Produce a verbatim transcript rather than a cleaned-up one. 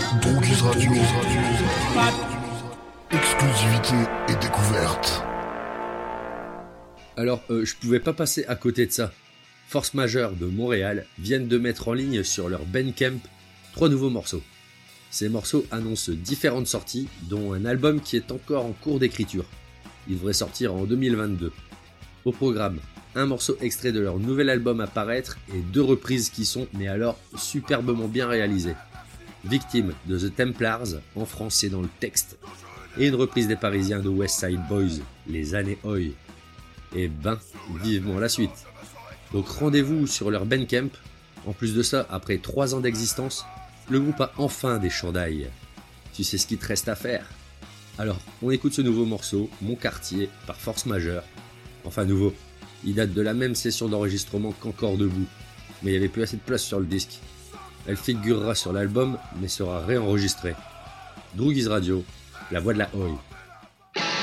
Droguise Radio. Exclusivité et découverte. Alors, euh, je pouvais pas passer à côté de ça. Force Majeure de Montréal viennent de mettre en ligne sur leur Bandcamp trois nouveaux morceaux. Ces morceaux annoncent différentes sorties, dont un album qui est encore en cours d'écriture. Il devrait sortir en deux mille vingt-deux. Au programme, un morceau extrait de leur nouvel album à paraître et deux reprises qui sont, mais alors, superbement bien réalisées. Victime de The Templars, en français dans le texte, et une reprise des Parisiens de West Side Boys, Les Années Oi. Et ben, vivement la suite. Donc rendez-vous sur leur Bandcamp. En plus de ça, après trois ans d'existence, le groupe a enfin des chandails. Tu sais ce qu'il te reste à faire. Alors, on écoute ce nouveau morceau, Mon Quartier, par Force Majeure. Enfin nouveau, il date de la même session d'enregistrement qu'Encore Debout, mais il n'y avait plus assez de place sur le disque. Elle figurera sur l'album, mais sera réenregistrée. Droguise Radio, la voix de la Oi.